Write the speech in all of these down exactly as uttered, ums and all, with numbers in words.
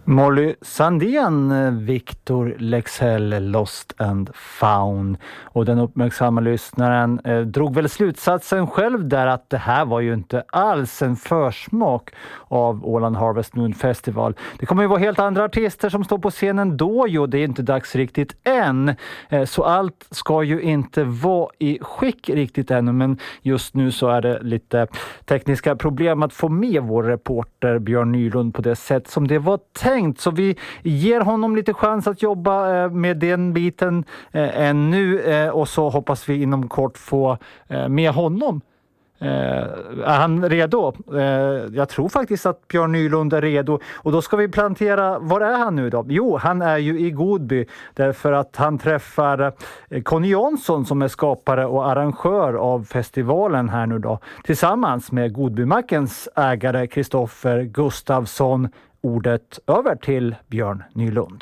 Molly Sandén, Victor Leksell, Lost and Found. Och den uppmärksamma lyssnaren eh, drog väl slutsatsen själv där att det här var ju inte alls en försmak av Åland Harvest Moon Festival. Det kommer ju vara helt andra artister som står på scenen då, jo det är inte dags riktigt än. Eh, så allt ska ju inte vara i skick riktigt ännu, men just nu så är det lite tekniska problem att få med vår reporter Björn Nylund på det sätt som det var tänkt. Så vi ger honom lite chans att jobba med den biten ännu och så hoppas vi inom kort få med honom. Är han redo? Jag tror faktiskt att Björn Nylund är redo. Och då ska vi plantera, var är han nu då? Jo, han är ju i Godby därför att han träffar Conny Jonsson som är skapare och arrangör av festivalen här nu då. Tillsammans med Godbymackens ägare Kristoffer Gustafsson. Ordet över till Björn Nylund.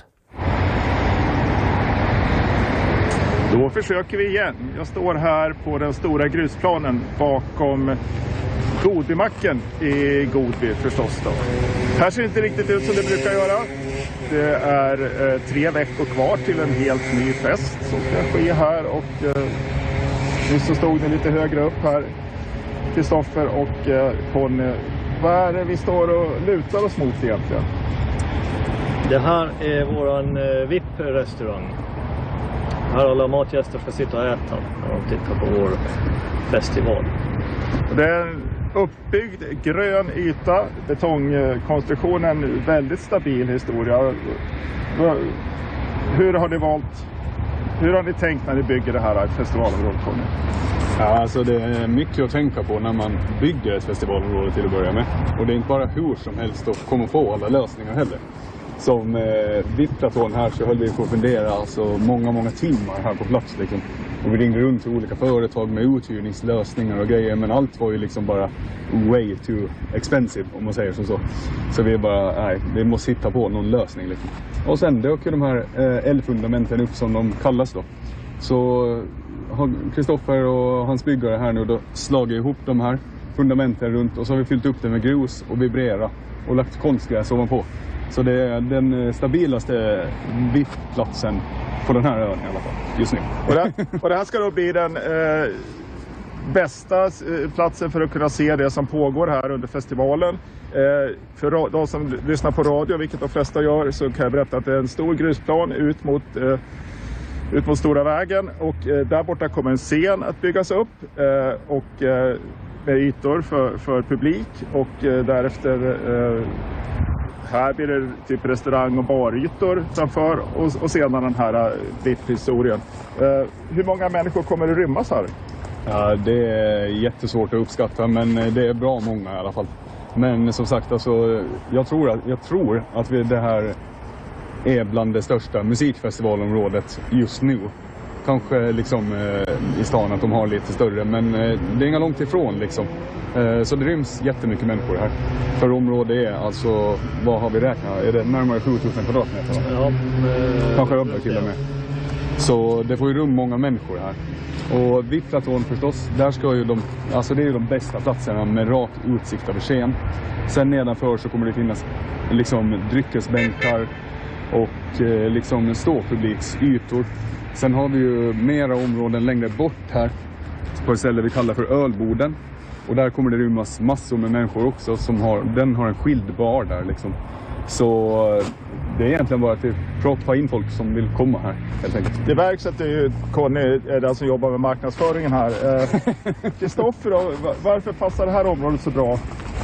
Då försöker vi igen. Jag står här på den stora grusplanen bakom Godbymacken i Godby förstås då. Här ser det inte riktigt ut som det brukar göra. Det är eh, tre veckor kvar till en helt ny fest som ska ske här och eh, nyss så stod det lite högre upp här. Kristoffer och eh, Conny. Vad är det vi står och lutar oss mot egentligen? Det här är våran eh, V I P-restaurang. Här alla matgäster får sitta och äta när de tittar på vår festival. Det är en uppbyggd grön yta, betongkonstruktionen, väldigt stabil historia. Hur har ni valt, hur har ni tänkt när ni bygger det här festivalområdet? Ja, alltså det är mycket att tänka på när man bygger ett festivalområde till att börja med. Och det är inte bara hur som helst att komma få alla lösningar heller. Som eh, V I P-platån här så höll vi på att fundera alltså många, många timmar här på plats liksom. Och vi ringde runt till olika företag med uthyrningslösningar och grejer. Men allt var ju liksom bara way too expensive om man säger som så. Så vi bara, nej, vi måste hitta på någon lösning liksom. Och sen dök ju de här eh, L-fundamenten upp som de kallas då. Så har Kristoffer och hans byggare här nu då slagit ihop de här fundamenten runt. Och så har vi fyllt upp det med grus och vibrera och lagt konstgräs ovanpå. Så det är den stabilaste V I P-platsen på den här ön i alla fall, just nu. Och det, och det här ska då bli den eh, bästa platsen för att kunna se det som pågår här under festivalen. Eh, för de som lyssnar på radio, vilket de flesta gör, så kan jag berätta att det är en stor grusplan ut mot, eh, ut mot Stora vägen. Och eh, där borta kommer en scen att byggas upp eh, och eh, med ytor för, för publik. Och eh, därefter... Eh, Här blir det typ restaurang- och barytor framför och, och sedan den här V I P-historien. Uh, hur många människor kommer det rymmas här? Ja, det är jättesvårt att uppskatta, men det är bra många i alla fall. Men som sagt, alltså, jag tror att, jag tror att vi, det här är bland det största musikfestivalområdet just nu. Kanske liksom eh, i stan att de har lite större, men eh, det är inga långt ifrån liksom. Eh, så det ryms jättemycket människor här. För området är alltså, vad har vi räknat? Är det närmare sjutusen kvadratmeter? Ja, eh, kanske över till och med. Så det får ju rum många människor här. Och V I P-platån förstås, där ska ju de, alltså det är ju de bästa platserna med rak utsikt över scen. Sen nedanför så kommer det finnas liksom dryckesbänkar och eh, liksom ståpubliksytor. Sen har vi ju mera områden längre bort här på ett ställe vi kallar för Ölboden. Och där kommer det rymmas massor med människor också som har, den har en skild bar där liksom. Så det är egentligen bara att proppa in folk som vill komma här helt enkelt. Det verks att det är Conny är den som jobbar med marknadsföringen här. Kristoffer då, varför passar det här området så bra?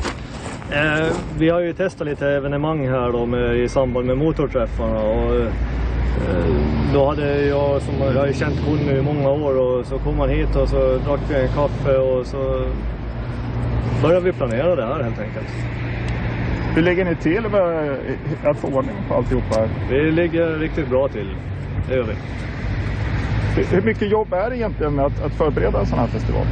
Eh, vi har ju testat lite evenemang här då med, i samband med motorträffarna och eh, då hade jag, som jag har ju känt Conny i många år, och så kom han hit och så drack vi en kaffe och så började vi planera det här helt enkelt. Hur ligger ni till med att få ordning på alltihop här? Vi ligger riktigt bra till, det gör vi. Hur mycket jobb är det egentligen med att, att förbereda en sån här festival?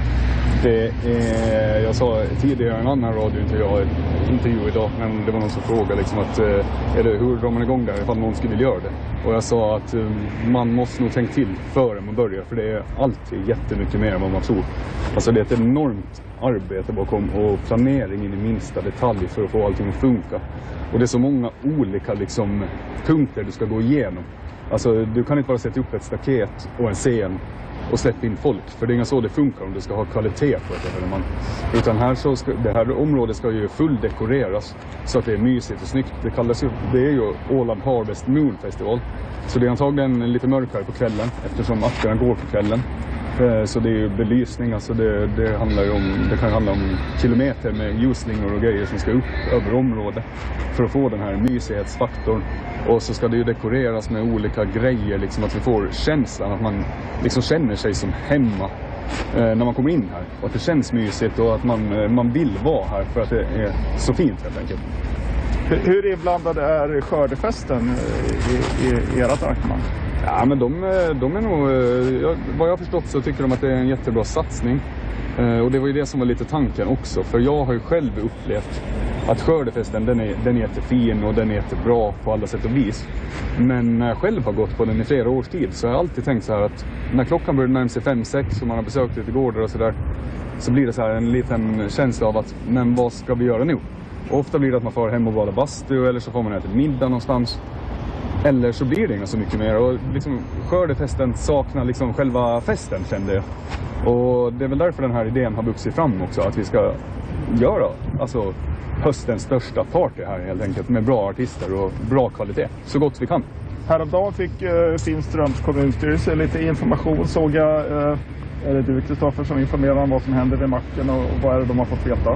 Det är, jag sa tidigare en annan radiointervju intervju idag, men det var någon som frågade liksom att är det, hur drar man igång där ifall någon skulle vilja göra det. Och jag sa att man måste nog tänka till före man börjar, för det är alltid jättemycket mer än vad man tror. Alltså det är ett enormt arbete bakom och planering in i minsta detalj för att få allting att funka. Och det är så många olika liksom, punkter du ska gå igenom. Alltså du kan inte bara sätta upp ett staket och en scen och släppa in folk, för det är inga så det funkar om du ska ha kvalitet på ett evenemang. Utan här så ska, det här området ska ju fulldekoreras så att det är mysigt och snyggt. Det kallas ju, det är ju Åland Harvest Moon Festival. Så det är antagligen lite mörkare på kvällen eftersom akterna går på kvällen. Så det är ju belysning, alltså det, det handlar ju om, det kan handla om kilometer med ljusslingor och grejer som ska upp över området för att få den här mysighetsfaktorn. Och så ska det ju dekoreras med olika grejer, liksom att vi får känslan att man liksom känner sig som hemma eh, när man kommer in här. Och att det känns mysigt och att man, eh, man vill vara här för att det är så fint helt enkelt. Hur, hur inblandad är skördefesten i, i, i ert arrangemang? Ja, men de, de är nog, jag, vad jag har förstått så tycker de att det är en jättebra satsning. Eh, och det var ju det som var lite tanken också. För jag har ju själv upplevt att skördefesten den är, den är jättefin och den är jättebra på alla sätt och vis. Men när jag själv har gått på den i flera års tid så har jag alltid tänkt så här att när klockan börjar närma sig fem sex och man har besökt lite gårdar och sådär, så blir det så här en liten känsla av att men vad ska vi göra nu? Och ofta blir det att man får hem och bada bastu eller så får man äta middag någonstans. Eller så blir det inte så mycket mer. Och liksom, skördefesten saknar liksom själva festen, kände jag. Och det är väl därför den här idén har vuxit fram också. Att vi ska göra alltså, höstens största party här helt enkelt. Med bra artister och bra kvalitet. Så gott vi kan. Häromdagen fick uh, Finströms kommunstyrelse lite information, såg jag. Uh, är det du, Kristoffer, som informerar om vad som händer vid macken och vad är det de har fått veta?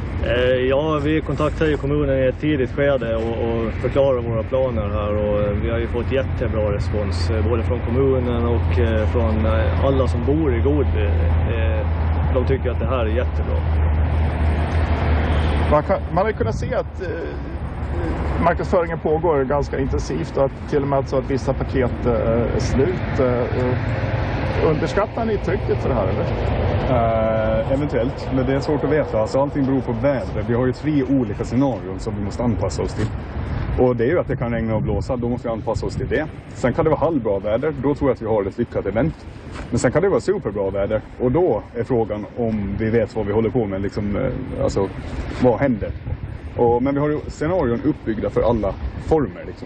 Ja, vi kontaktade ju kommunen i ett tidigt skede och, och förklarade våra planer här, och vi har ju fått jättebra respons både från kommunen och från alla som bor i Godby. De tycker att det här är jättebra. Man, kan, man har kunnat se att eh, marknadsföringen pågår ganska intensivt och att till och med så att vissa paket eh, är slut. Eh, underskattar ni trycket för det här, eller? Uh, eventuellt, men det är svårt att veta. Alltså, allting beror på vädret. Vi har ju tre olika scenarion som vi måste anpassa oss till. Och det är ju att det kan regna och blåsa, då måste vi anpassa oss till det. Sen kan det vara halvbra väder, då tror jag att vi har ett lyckat event. Men sen kan det vara superbra väder, och då är frågan om vi vet vad vi håller på med, liksom, alltså vad händer. Och, men vi har ju scenarion uppbyggda för alla former liksom.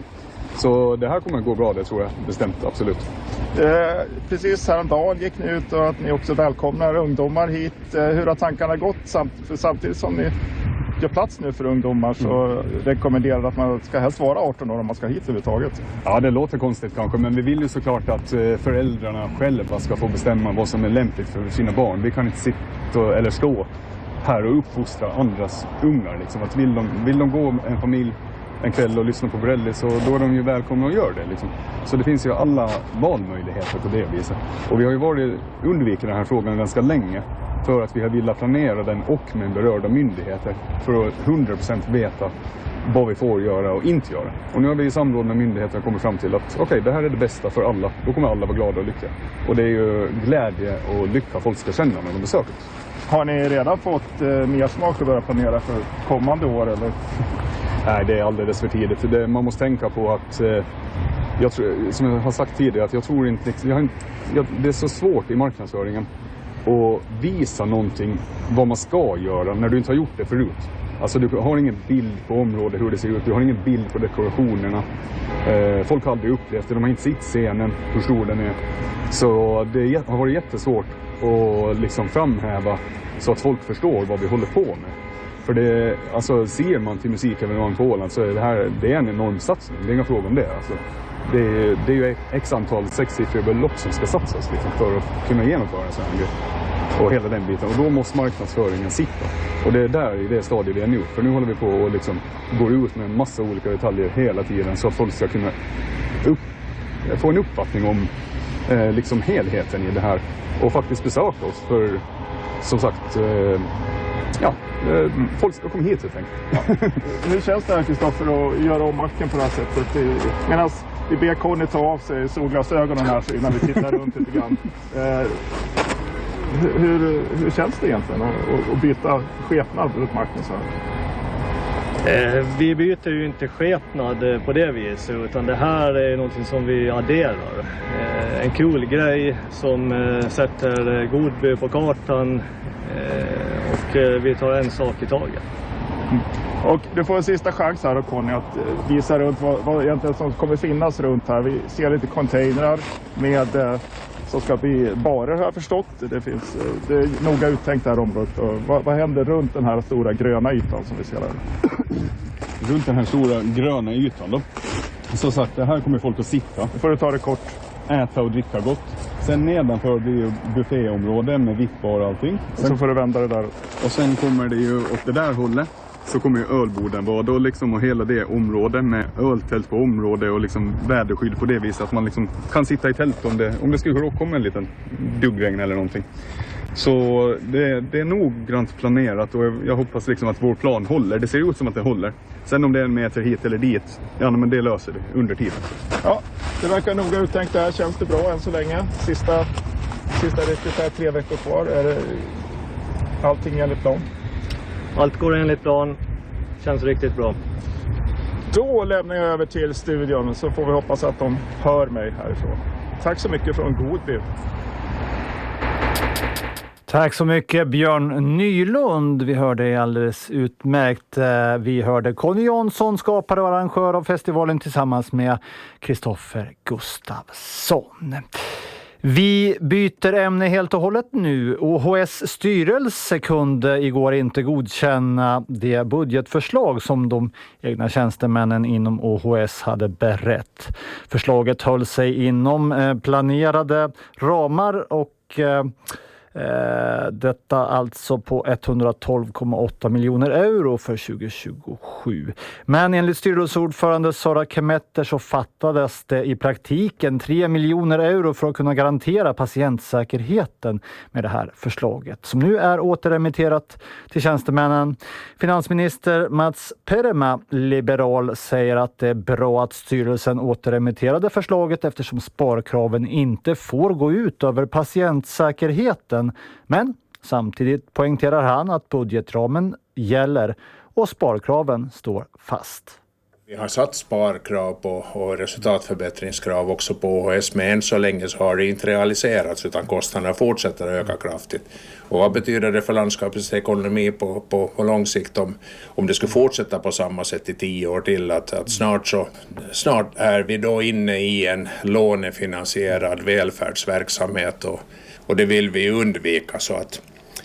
Så det här kommer att gå bra, det tror jag bestämt, absolut. Eh, precis häromdagen gick ni ut och att ni också välkomnar ungdomar hit. Eh, hur har tankarna gått? Samt, för samtidigt som ni gör plats nu för ungdomar så mm. rekommenderar att man ska helst vara arton år om man ska hit överhuvudtaget. Ja, det låter konstigt kanske, men vi vill ju såklart att föräldrarna själva ska få bestämma vad som är lämpligt för sina barn. Vi kan inte sitta eller stå här och uppfostra andras ungar. Liksom. Att vill, de, vill de gå en familj en kväll och lyssna på Borelli, så då är de ju välkomna att göra det. Liksom. Så det finns ju alla valmöjligheter på det viset. Och vi har ju varit undvikit den här frågan ganska länge för att vi har velat planera den och med berörda myndigheter för att hundra procent veta vad vi får göra och inte göra. Och nu har vi i samråd med myndigheterna kommit fram till att okej, okay, det här är det bästa för alla. Då kommer alla vara glada och lyckliga. Och det är ju glädje och lycka folk ska känna när de besöker oss. Har ni redan fått eh, mer smak att börja planera för kommande år, eller? Nej, det är alldeles för tidigt. Det, man måste tänka på att, eh, jag tror, som jag har sagt tidigare, att jag tror inte, jag har inte jag, det är så svårt i marknadsföringen att visa någonting, vad man ska göra när du inte har gjort det förut. Alltså du har ingen bild på området, hur det ser ut, du har ingen bild på dekorationerna. Eh, folk har aldrig upplevt det, de har inte sett scenen, hur stor den är. Så det har varit jättesvårt att liksom framhäva så att folk förstår vad vi håller på med. För det, alltså, ser man till musikevenemang på Åland så är det här det är en enorm satsning. Det är inga fråga om det. Alltså, det, är, det är ju x antal sexsiffriga belopp som ska satsas liksom, för att kunna genomföra en sån här grej. Och hela den biten. Och då måste marknadsföringen sitta. Och det är där i det stadiet vi är nu. För nu håller vi på och liksom går ut med en massa olika detaljer hela tiden. Så att folk ska kunna upp, få en uppfattning om eh, liksom helheten i det här. Och faktiskt besöka oss. För som sagt... Eh, Ja, folk ska komma hit helt enkelt. Ja. Hur känns det här, Kristoffer, att göra om macken på det här sättet? Medan vi ber Conny ta av sig solglasögonen här så innan vi tittar runt lite grann. Eh, Hur, hur, hur känns det egentligen att, att byta skepnad runt marken så här? Eh, vi byter ju inte skepnad på det viset, utan det här är någonting som vi adderar. Eh, en cool grej som eh, sätter Godby på kartan eh, och eh, vi tar en sak i taget. Mm. Och du får en sista chans här då, Conny, att eh, visa runt vad, vad egentligen som kommer finnas runt här. Vi ser lite containrar med eh, som ska bli barer, har jag förstått. Det, finns, eh, det är noga uttänkt det här området. Och vad, vad händer runt den här stora gröna ytan som vi ser här? Runt den här stora gröna ytan då. Så, så att det här kommer folk att sitta. Nu får du ta det kort. Äta och dricka gott. Sen nedanför blir ju bufféområde med vippbar och allting. Sen, så får du vända det där. Och sen kommer det ju åt det där hållet. Så kommer ju ölborden vara då liksom, och hela det området med öltält på området och liksom väderskydd på det viset att man liksom kan sitta i tält om det, om det skulle komma en liten duggregn eller någonting. Så det, det är noggrant planerat och jag, jag hoppas liksom att vår plan håller. Det ser ut som att det håller. Sen om det är en meter hit eller dit, ja men det löser vi under tiden. Ja, det verkar noga uttänkt det här. Känns det bra än så länge? Sista, sista riktigt här, tre veckor kvar. Är det allting enligt plan? Allt går enligt plan. Känns riktigt bra. Då lämnar jag över till studion så får vi hoppas att de hör mig härifrån. Tack så mycket från Godby. Tack så mycket Björn Nylund. Vi hörde alldeles utmärkt. Vi hörde Conny Jonsson, skapare och arrangör av festivalen tillsammans med Kristoffer Gustafsson. Vi byter ämne helt och hållet nu. O H S styrelse kunde igår inte godkänna det budgetförslag som de egna tjänstemännen inom O H S hade berett. Förslaget höll sig inom planerade ramar och Eh, detta alltså på etthundratolv komma åtta miljoner euro för tjugohundratjugosju. Men enligt styrelseordförande Sara Kemetter så fattades det i praktiken tre miljoner euro för att kunna garantera patientsäkerheten med det här förslaget som nu är återremitterat till tjänstemännen. Finansminister Mats Perema, liberal, säger att det är bra att styrelsen återremitterade förslaget eftersom sparkraven inte får gå ut över patientsäkerheten. Men samtidigt poängterar han att budgetramen gäller och sparkraven står fast. Vi har satt sparkrav på och resultatförbättringskrav också på O H S, men än så länge så har det inte realiserats utan kostnaderna fortsätter att öka kraftigt. Och vad betyder det för landskapets ekonomi på, på, på lång sikt om, om det skulle fortsätta på samma sätt i tio år till? Att, att snart, så, snart är vi då inne i en lånefinansierad välfärdsverksamhet och, och det vill vi undvika. Så att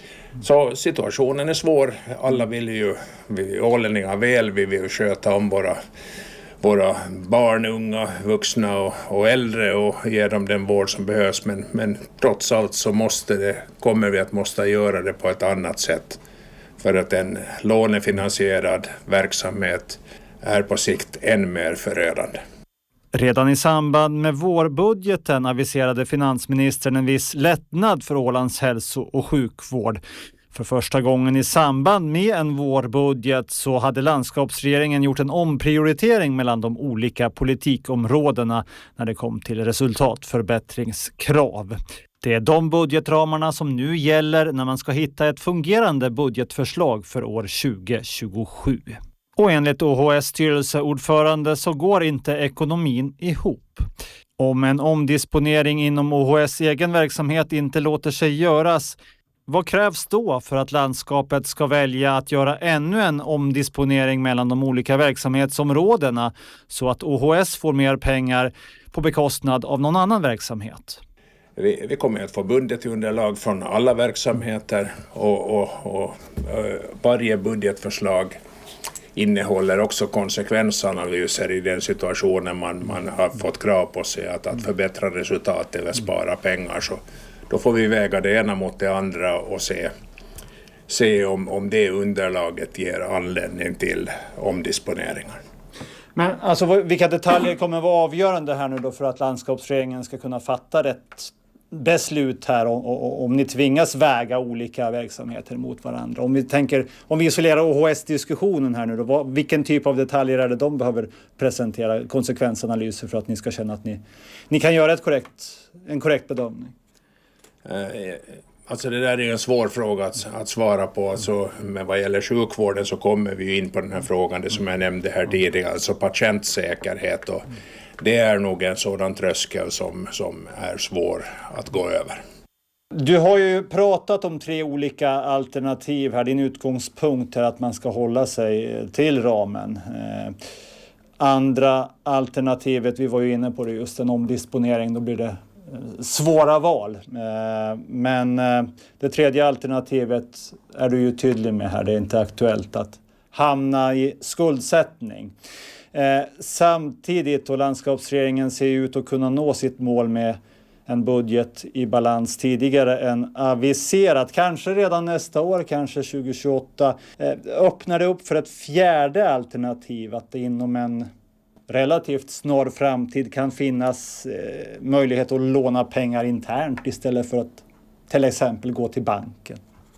Så situationen är svår. Alla vill ju, vi ålänningar väl, vi vill sköta om våra, våra barn, unga, vuxna och, och äldre och ge dem den vård som behövs. Men, men trots allt så måste det, kommer vi att måste göra det på ett annat sätt. För att en lånefinansierad verksamhet är på sikt än mer förödande. Redan i samband med vårbudgeten aviserade finansministern en viss lättnad för Ålands hälso- och sjukvård. För första gången i samband med en vårbudget så hade landskapsregeringen gjort en omprioritering mellan de olika politikområdena när det kom till resultatförbättringskrav. Det är de budgetramarna som nu gäller när man ska hitta ett fungerande budgetförslag för år tjugohundratjugosju. Och enligt O H S styrelseordförande så går inte ekonomin ihop. Om en omdisponering inom O H S egen verksamhet inte låter sig göras, vad krävs då för att landskapet ska välja att göra ännu en omdisponering mellan de olika verksamhetsområdena så att O H S får mer pengar på bekostnad av någon annan verksamhet? Vi, vi kommer att få budgetunderlag från alla verksamheter och, och, och, och varje budgetförslag innehåller också konsekvensanalyser i den situationen man, man har fått krav på sig att, att förbättra resultat eller spara pengar. Så då får vi väga det ena mot det andra och se, se om, om det underlaget ger anledning till omdisponeringar. Men alltså, vilka detaljer kommer vara avgörande här nu då för att landskapsregeringen ska kunna fatta rätt beslut här om, om ni tvingas väga olika verksamheter mot varandra? Om vi tänker, om vi isolerar O H S-diskussionen här nu då, vad, vilken typ av detaljer är det de behöver presentera, konsekvensanalyser för att ni ska känna att ni, ni kan göra ett korrekt, en korrekt bedömning? Eh, Alltså det där är ju en svår fråga att, att svara på. Alltså, men vad gäller sjukvården så kommer vi ju in på den här frågan, det som jag nämnde här tidigare, alltså patientsäkerhet. Och det är nog en sådan tröskel som, som är svår att gå över. Du har ju pratat om tre olika alternativ här. Din utgångspunkt är att man ska hålla sig till ramen. Eh, andra alternativet, vi var ju inne på det, just en omdisponering, då blir det svåra val. Eh, men eh, det tredje alternativet är du ju tydlig med här. Det är inte aktuellt att hamna i skuldsättning. Eh, samtidigt, och landskapsregeringen ser ut att kunna nå sitt mål med en budget i balans tidigare än aviserat. Kanske redan nästa år, kanske tjugo tjugoåtta. Eh, öppnar det upp för ett fjärde alternativ, att det inom en relativt snar framtid kan finnas eh, möjlighet att låna pengar internt istället för att till exempel gå till banken?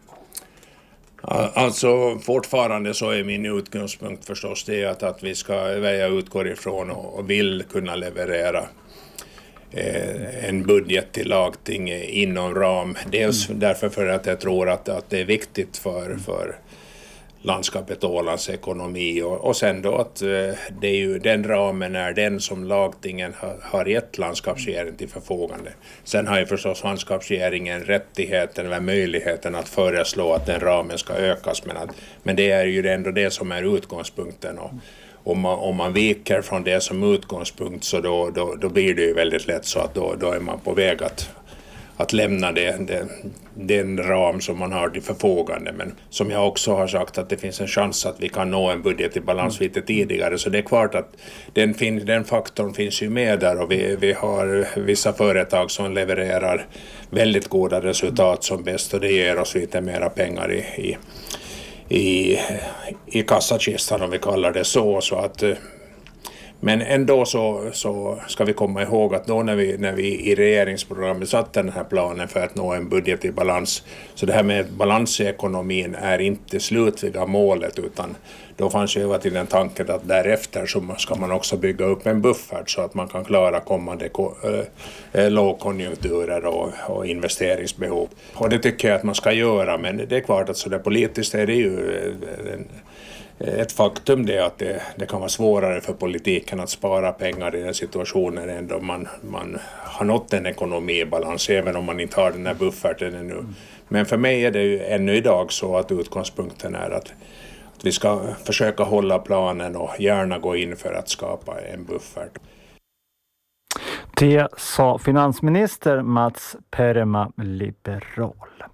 Alltså fortfarande så är min utgångspunkt förstås det att, att vi ska, jag utgår ifrån och, och vill kunna leverera eh, en budget till lagting inom ram. Dels mm. därför för att jag tror att, att det är viktigt för, för landskapet Ålands ekonomi och, och sen då att eh, det är ju, den ramen är den som lagtingen har, har gett landskapsregeringen till förfogande. Sen har ju förstås landskapsregeringen rättigheten eller möjligheten att föreslå att den ramen ska ökas, men, att, men det är ju ändå det som är utgångspunkten. Och om man, om man viker från det som utgångspunkt så då, då, då blir det ju väldigt lätt så att då, då är man på väg att att lämna det, det, den ram som man har till förfogande. Men som jag också har sagt, att det finns en chans att vi kan nå en budget i balans lite tidigare. Så det är klart att den, fin, den faktorn finns ju med där, och vi, vi har vissa företag som levererar väldigt goda resultat som bäst, och det ger oss lite mera pengar i, i, i, i kassakistan, om vi kallar det så. så att Men ändå så, så ska vi komma ihåg att då när vi, när vi i regeringsprogrammet satte den här planen för att nå en budget i balans, så det här med balans i ekonomin är inte slutliga målet, utan då fanns ju hela tiden tanken att därefter så ska man också bygga upp en buffert så att man kan klara kommande äh, lågkonjunkturer och, och investeringsbehov. Och det tycker jag att man ska göra, men det är klart att så där politiskt är det ju en, ett faktum det att det, det kan vara svårare för politiken att spara pengar i den situationen än då man, man har nått en ekonomi i balans, även om man inte har den här bufferten ännu. Men för mig är det ju ännu idag så att utgångspunkten är att, att vi ska försöka hålla planen och gärna gå in för att skapa en buffert. Det sa finansminister Mats Perma, liberal.